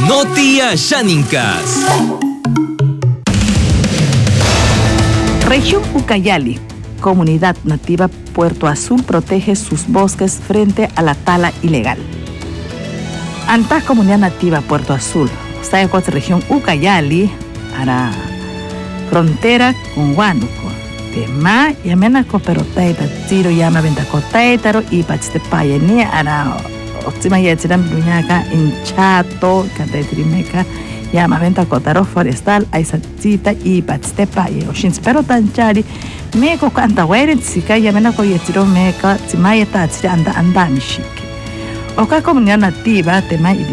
Notia Xánicas. Región Ucayali, comunidad nativa Puerto Azul protege sus bosques frente a la tala ilegal. Anta comunidad nativa Puerto Azul, está región Ucayali, para frontera con Huánuco. Tema yamena cooperotaita tiro yama venta cotaitaro y pachite payeni ara otsima yetiram duñaka hinchato catetrimeca yama venta cotaro forestal aisatita y pachite paye oshins pero tanchari meko kanta wairen sika yamena ko yetiro meka tsimayeta tsiri anda mishiki oka comunidad nativa tema